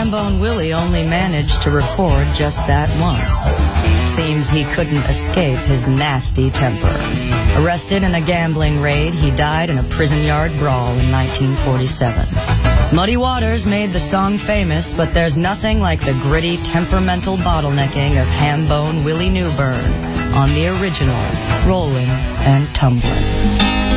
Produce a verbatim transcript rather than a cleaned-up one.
Hambone Willie only managed to record just that once. Seems he couldn't escape his nasty temper. Arrested in a gambling raid, he died in a prison yard brawl in nineteen forty-seven. Muddy Waters made the song famous, but there's nothing like the gritty, temperamental bottlenecking of Hambone Willie Newburn on the original Rollin' and Tumblin'.